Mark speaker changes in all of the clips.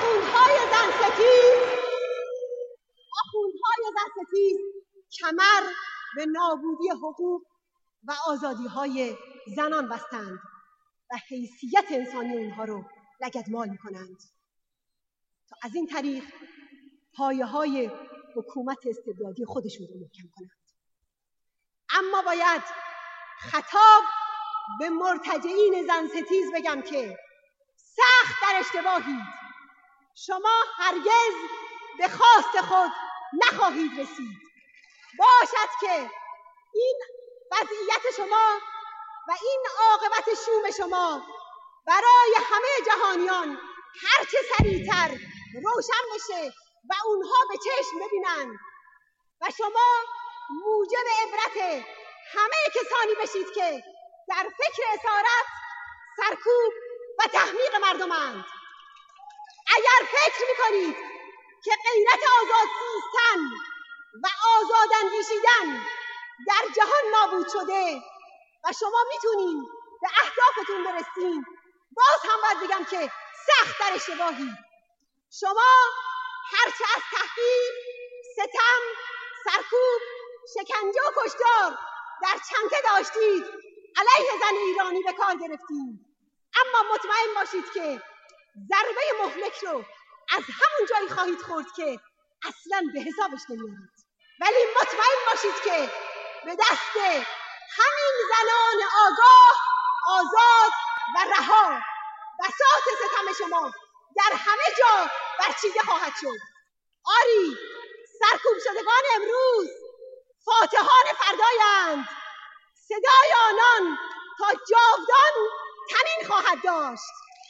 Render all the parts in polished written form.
Speaker 1: آخوندهای زن ستیز کمر به نابودی حقوق و آزادی‌های زنان بستند و حیثیت انسانی اونها رو لگدمال می‌کنند تا از این طریق پایه‌های حکومت استبدادی خودشون رو محکم کنند. اما باید خطاب به مرتجعین زن ستیز بگم که سخت در اشتباهید. شما هرگز به خواست خود نخواهید رسید. باشد که این وضعیت شما و این عاقبت شوم شما برای همه جهانیان هرچه سریعتر روشن بشه و اونها به چشم ببینن و شما موجب عبرت همه کسانی بشید که در فکر اسارت، سرکوب و تحمیق مردمند. اگر فکر میکنید که غیرت آزاد زیستن و آزاد اندیشیدن در جهان نابود شده و شما میتونین به اهدافتون برسین، باز هم باید بگم که سخت در اشتباهی. شما هرچه از تحقیر، ستم، سرکوب، شکنجه و کشتار در چنته داشتید علیه زن ایرانی به کار گرفتید. اما مطمئن باشید که ضربه مهلک رو از همون جایی خواهید خورد که اصلاً به حسابش نمیارید. ولی مطمئن باشید که به دست همین زنان آگاه، آزاد و رها بساط ستم شما در همه جا برچیده خواهد شد. آری، سرکوب شدگان امروز فاتحان فردایند. صدای آنان تا جاودان طنین خواهد داشت.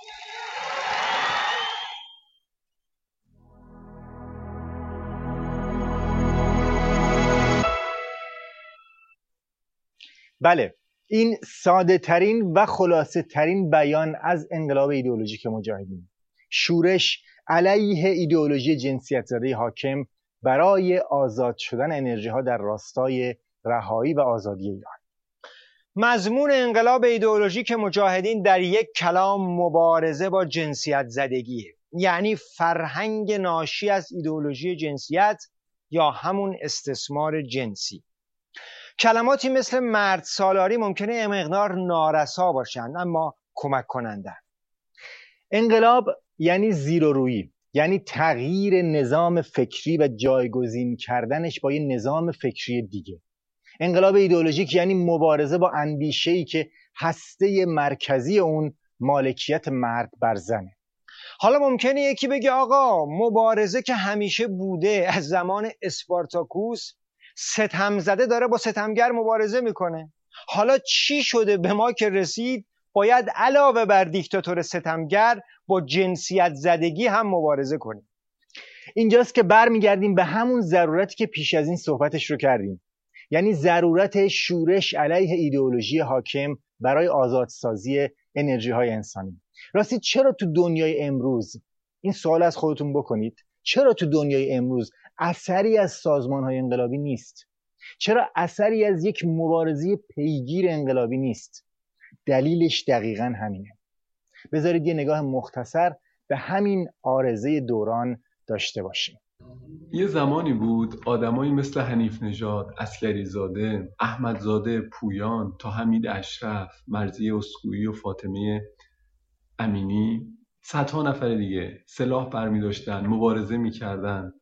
Speaker 2: بله، این ساده ترین و خلاصه ترین بیان از انقلاب ایدئولوژیک مجاهدین، شورش علیه ایدئولوژی جنسیت زده حاکم برای آزاد شدن انرژی ها در راستای رهایی و آزادی ایران. مضمون انقلاب ایدئولوژیک مجاهدین در یک کلام مبارزه با جنسیت زدگیه، یعنی فرهنگ ناشی از ایدئولوژی جنسیت یا همون استثمار جنسی. کلماتی مثل مرد سالاری ممکنه یه مقدار نارسا باشند اما کمک کننده. انقلاب یعنی زیرورویی، یعنی تغییر نظام فکری و جایگزین کردنش با یه نظام فکری دیگه. انقلاب ایدئولوژیک یعنی مبارزه با اندیشه‌ای که هسته مرکزی اون مالکیت مرد بر زنه. حالا ممکنه یکی بگه آقا مبارزه که همیشه بوده، از زمان اسپارتاکوس ستم زده داره با ستمگر مبارزه میکنه، حالا چی شده به ما که رسید باید علاوه بر دیکتاتور ستمگر با جنسیت زدگی هم مبارزه کنیم. اینجاست که برمیگردیم به همون ضرورتی که پیش از این صحبتش رو کردیم، یعنی ضرورت شورش علیه ایدئولوژی حاکم برای آزادسازی انرژی های انسانی. راستی چرا تو دنیای امروز، این سوال از خودتون بکنید، چرا تو دنیای امروز اثری از سازمان های انقلابی نیست؟ چرا اثری از یک مبارزه پیگیر انقلابی نیست؟ دلیلش دقیقاً همینه. بذارید یه نگاه مختصر به همین عارضه دوران داشته باشیم.
Speaker 3: یه زمانی بود آدمایی مثل حنیف نژاد، عسکری زاده، احمد زاده، پویان، تا حمید اشرف، مرضیه اسکویی و فاطمه امینی، صدها نفر دیگه سلاح برمی داشتن، مبارزه می کردن،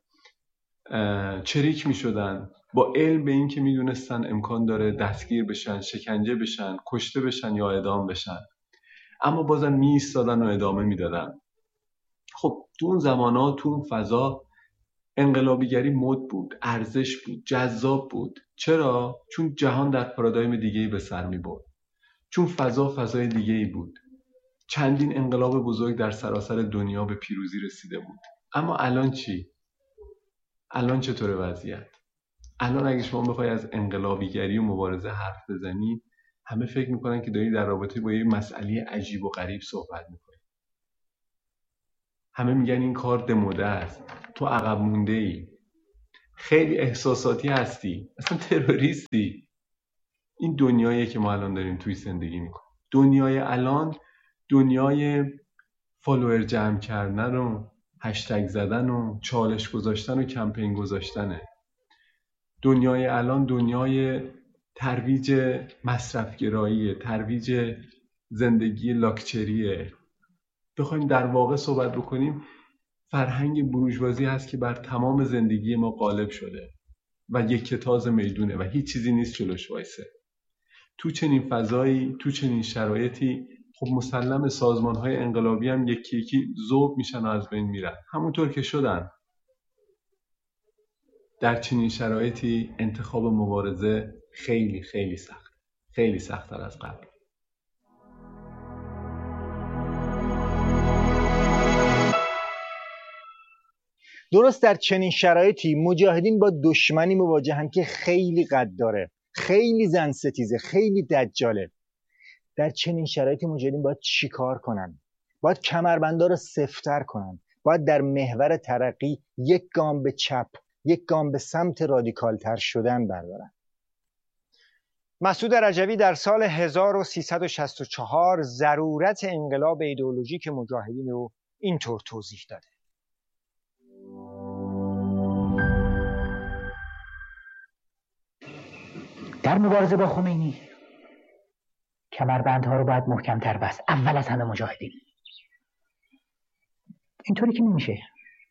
Speaker 3: چریک می شدن، با علم به این که می دونستن امکان داره دستگیر بشن، شکنجه بشن، کشته بشن یا اعدام بشن، اما بازم می ایستادن و ادامه می دادن. خب تو اون زمانا، تو اون فضا انقلابیگری مد بود، ارزش بود، جذاب بود. چرا؟ چون جهان در پارادایم دیگه‌ای به سر می برد، چون فضای دیگه‌ای بود. چندین انقلاب بزرگ در سراسر دنیا به پیروزی رسیده بود. اما الان چی؟ الان چطوره وضعیت؟ الان اگه شما بخوای از انقلابیگری و مبارزه حرف بزنی، همه فکر میکنن که داری در رابطه با یه مسئله عجیب و غریب صحبت میکنی. همه میگن این کار دموده است، تو عقب مونده ای، خیلی احساساتی هستی، اصلا تروریستی. این دنیاییه که ما الان داریم توی زندگی میکنیم. دنیای الان دنیای فالوور جمع کردن و هشتگ زدن و چالش گذاشتن و کمپین گذاشتنه. دنیای الان دنیای ترویج مصرفگراییه، ترویج زندگی لاکچریه. بخوایم در واقع صحبت بکنیم، فرهنگ بورژوازی هست که بر تمام زندگی ما غالب شده و یک کتاز میدونه و هیچ چیزی نیست جلوش وایسه. تو چنین فضایی، تو چنین شرایطی، خب مسلم سازمان‌های انقلابی هم یکی یکی ذوب میشن و از بین میرن، همونطور که شدن. در چنین شرایطی انتخاب مبارزه خیلی خیلی سخت، خیلی سخت‌تر از قبل.
Speaker 2: درست در چنین شرایطی مجاهدین با دشمنی مواجهن که خیلی غداره، خیلی زن ستیزه، خیلی دجاله. در چنین شرایطی مجاهدین باید چیکار کنن؟ باید کمربندا رو سفت‌تر کنن، باید در محور ترقی یک گام به چپ، یک گام به سمت رادیکالتر شدن بردارن. مسعود رجوی در سال 1364 ضرورت انقلاب ایدئولوژیک مجاهدین رو اینطور توضیح داده:
Speaker 4: در مبارزه با خمینی کمربندها رو باید محکم‌تر بست، اول از همه مجاهدین. اینطوری که نمیشه.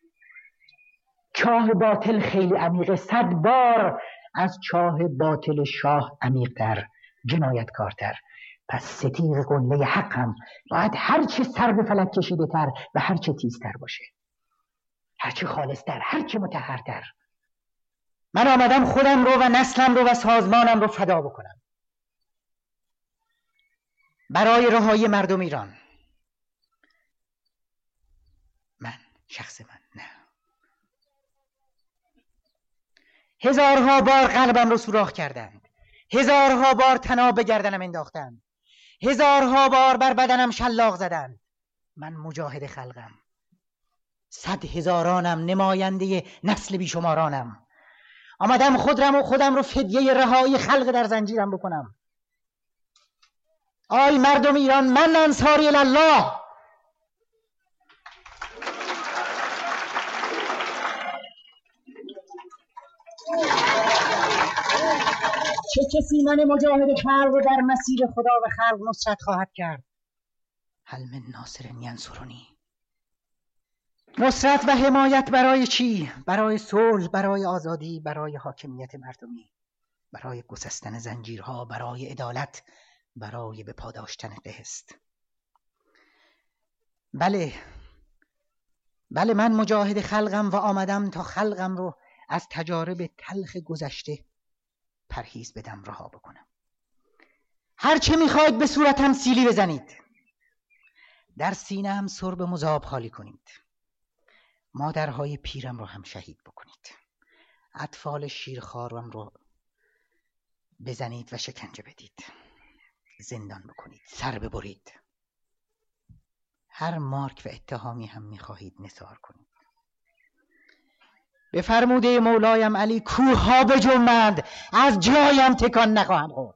Speaker 4: چاه باطل خیلی عمیقه، 100 بار از چاه باطل شاه عمیق‌تر، جنایتکارتر. پس ستیغ قله حق هم باید هرچه سر به فلک کشیده تر و هرچه تیزتر باشه، هرچه خالصتر، هرچه مطهرتر. من آمدم خودم رو و نسلم رو و سازمانم رو فدا بکنم برای رهایی مردم ایران. من، شخص من، نه. هزارها بار قلبم رو سوراخ کردند، هزارها بار طناب به گردنم انداختند، هزارها بار بر بدنم شلاق زدند. من مجاهد خلقم، 100 هزارانم، نماینده نسل بیشمارانم. آمدم خودم رو فدیه رهایی خلق در زنجیرم بکنم. آی مردم ایران، من انصاری الله. چه کسی من مجاهد خلق رو در مسیر خدا و خلق نصرت خواهد کرد؟ هل من ناصر ینصرنی. نصرت و حمایت برای چی؟ برای صلح، برای آزادی، برای حاکمیت مردمی، برای گسستن زنجیرها، برای عدالت، برای به پا داشتن قسط. بله من مجاهد خلقم و آمدم تا خلقم رو از تجارب تلخ گذشته پرهیز بدم، رها بکنم. هر چه میخواید به صورتم سیلی بزنید، در سینه هم سرب مذاب خالی کنید، مادرهای پیرم رو هم شهید بکنید، اطفال شیرخوارم رو بزنید و شکنجه بدید، زندان بکنید، سر ببرید، هر مارک و اتهامی هم میخواهید نثار کنید. به فرموده مولایم علی کوه‌ها بجنبند، از جایم تکان نخواهم خورد.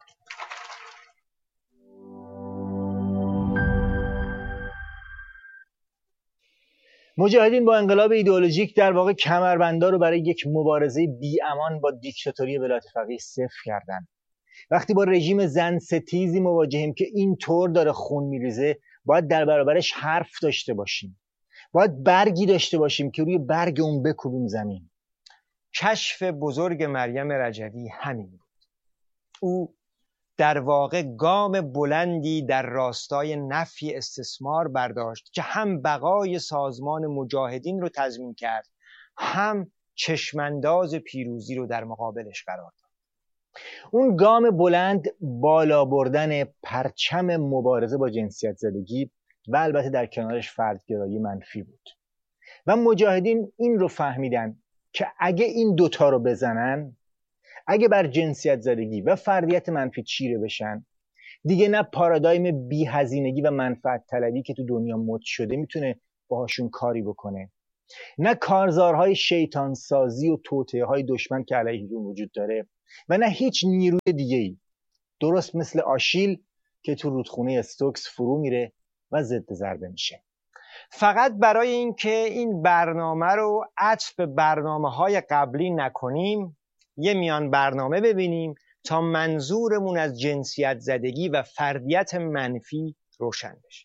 Speaker 2: مجاهدین با انقلاب ایدئولوژیک در واقع کمربندا رو برای یک مبارزه بی‌امان با دیکتاتوری ولایت فقیه صفر کردن. وقتی با رژیم زن ستیزی مواجهیم که این طور داره خون میریزه، باید در برابرش حرف داشته باشیم، باید برگی داشته باشیم که روی برگ اون بکوبیم زمین. کشف بزرگ مریم رجوی همین بود. او در واقع گام بلندی در راستای نفی استثمار برداشت که هم بقای سازمان مجاهدین رو تضمین کرد، هم چشمانداز پیروزی رو در مقابلش قرار داد. اون گام بلند بالا بردن پرچم مبارزه با جنسیت زدگی و البته در کنارش فردگرایی منفی بود و مجاهدین این رو فهمیدن که اگه این دوتا رو بزنن، اگه بر جنسیت زدگی و فردیت منفی چیره بشن، دیگه نه پارادایم بی‌هزینگی و منفعت طلبی که تو دنیا مد شده میتونه باهاشون کاری بکنه، نه کارزارهای شیطان سازی و توطئه‌های دشمن که علیهشون وجود داره و نه هیچ نیروی دیگه‌ای، درست مثل آشیل که تو رودخونه استوکس فرو میره و ضد ضربه میشه. فقط برای اینکه این برنامه رو عطف به برنامه‌های قبلی نکنیم یه میان برنامه ببینیم تا منظورمون از جنسیت زدگی و فردیت منفی روشن بشه.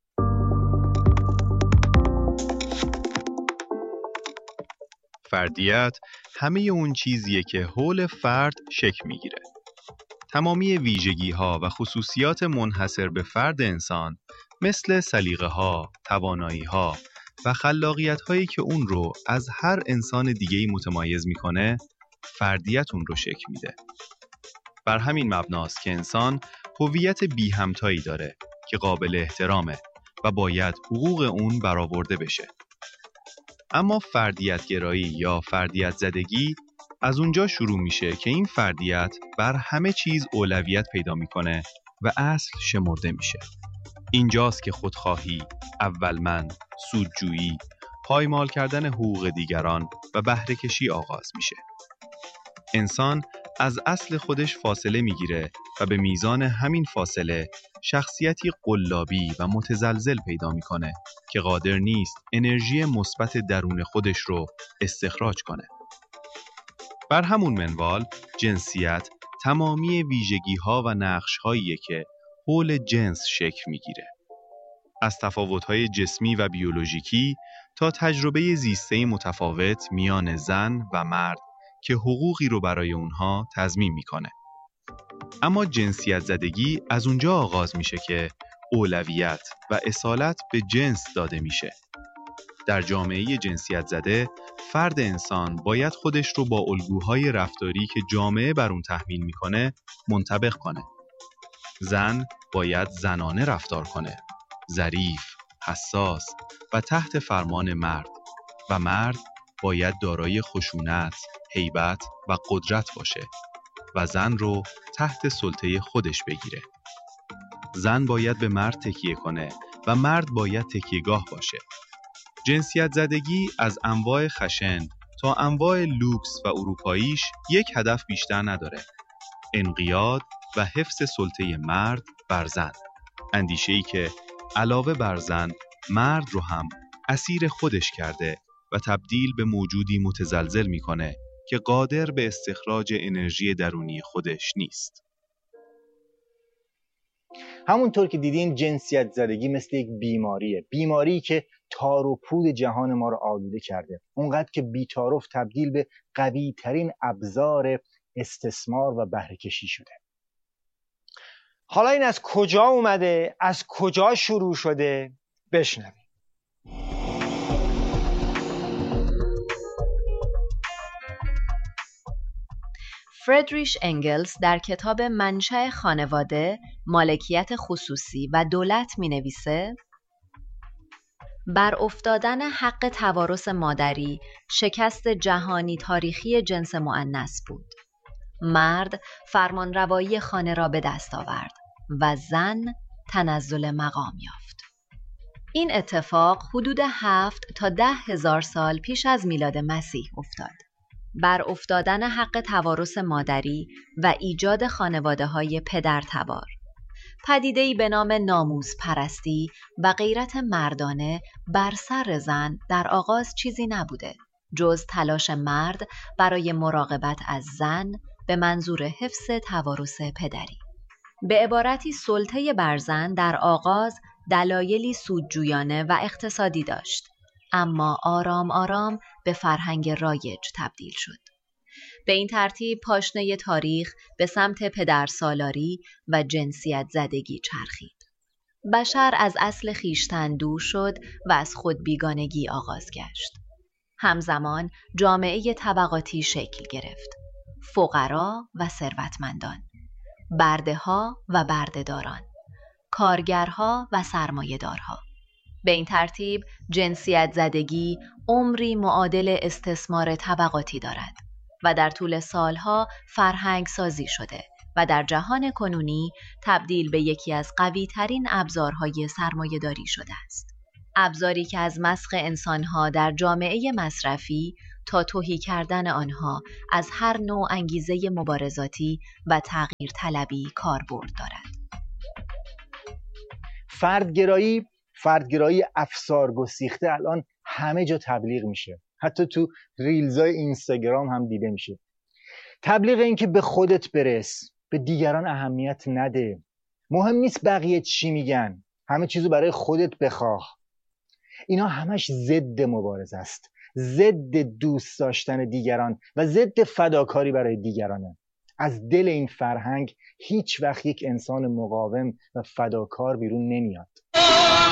Speaker 5: فردیت همه اون چیزیه که حول فرد شکل میگیره. تمامی ویژگی‌ها و خصوصیات منحصر به فرد انسان مثل سلیقه‌ها، توانایی‌ها و خلاقیت‌هایی که اون رو از هر انسان دیگه‌ای متمایز میکنه، فردیت اون رو شکل میده. بر همین مبناست که انسان هویت بی همتایی داره که قابل احترامه و باید حقوق اون برآورده بشه. اما فردیت گرایی یا فردیت زدگی از اونجا شروع میشه که این فردیت بر همه چیز اولویت پیدا میکنه و اصل شمرده میشه. اینجاست که خودخواهی، اولمند، سودجویی، پایمال کردن حقوق دیگران و بهره کشی آغاز میشه. انسان از اصل خودش فاصله میگیره و به میزان همین فاصله شخصیتی قلابی و متزلزل پیدا میکنه که قادر نیست انرژی مثبت درون خودش رو استخراج کنه. بر همون منوال جنسیت تمامی ویژگی‌ها و نقش‌هاییه که حول جنس شکل میگیره. از تفاوت‌های جسمی و بیولوژیکی تا تجربه زیسته متفاوت میان زن و مرد که حقوقی رو برای اونها تضمین میکنه. اما جنسیت زدگی از اونجا آغاز میشه که اولویت و اصالت به جنس داده میشه. در جامعه جنسیت زده، فرد انسان باید خودش رو با الگوهای رفتاری که جامعه بر اون تحمیل میکنه منطبق کنه. زن باید زنانه رفتار کنه، ظریف، حساس و تحت فرمان مرد، و مرد باید دارای خشونت، هیبت و قدرت باشه و زن رو تحت سلطه خودش بگیره. زن باید به مرد تکیه کنه و مرد باید تکیهگاه باشه. جنسیت زدگی از انواع خشن تا انواع لوکس و اروپاییش یک هدف بیشتر نداره: انقیاد و حفظ سلطه مرد بر زن. اندیشه‌ای که علاوه بر زن، مرد رو هم اسیر خودش کرده و تبدیل به موجودی متزلزل میکنه که قادر به استخراج انرژی درونی خودش نیست.
Speaker 2: همونطور که دیدیم جنسیت زدگی مثل یک بیماریه، بیماری که تار و پود جهان ما رو آلوده کرده، اونقدر که بی‌تعارف تبدیل به قوی ترین ابزار استثمار و بهره کشی شده. حالا این از کجا اومده، از کجا شروع شده؟ بشنویم.
Speaker 6: فردریش انگلز در کتاب منشأ خانواده، مالکیت خصوصی و دولت می نویسه: بر افتادن حق توارث مادری شکست جهانی تاریخی جنس مؤنث بود. مرد فرمانروایی خانه را به دست آورد و زن تنزل مقام یافت. این اتفاق حدود 7 تا 10,000 سال پیش از میلاد مسیح افتاد. بر افتادن حق توارث مادری و ایجاد خانواده‌های پدرتبار. پدیده‌ای به نام ناموس پرستی و غیرت مردانه بر سر زن در آغاز چیزی نبوده جز تلاش مرد برای مراقبت از زن به منظور حفظ توارث پدری. به عبارتی سلطه بر زن در آغاز دلایلی سودجویانه و اقتصادی داشت، اما آرام آرام به فرهنگ رایج تبدیل شد. به این ترتیب پاشنه تاریخ به سمت پدرسالاری و جنسیت زدگی چرخید. بشر از اصل خویشتن دور شد و از خود بیگانگی آغاز گشت. همزمان جامعه طبقاتی شکل گرفت: فقرا و ثروتمندان، برده‌ها و برده‌داران، کارگرها و سرمایه‌دارها. به این ترتیب جنسیت زدگی عمری معادل استثمار طبقاتی دارد و در طول سالها فرهنگ سازی شده و در جهان کنونی تبدیل به یکی از قوی‌ترین ابزارهای سرمایه‌داری شده است. ابزاری که از مسخ انسانها در جامعه مصرفی تا تهی کردن آنها از هر نوع انگیزه مبارزاتی و تغییر طلبی کاربرد دارد.
Speaker 2: فردگرایی فردگرایی افسار گسیخته الان همه جا تبلیغ میشه، حتی تو ریلزای اینستاگرام هم دیده میشه. تبلیغ این که به خودت برس، به دیگران اهمیت نده، مهم نیست بقیه چی میگن، همه چیزو برای خودت بخواه. اینا همش ضد مبارزه است، ضد دوست داشتن دیگران و ضد فداکاری برای دیگرانه. از دل این فرهنگ هیچ وقت یک انسان مقاوم و فداکار بیرون نمیاد.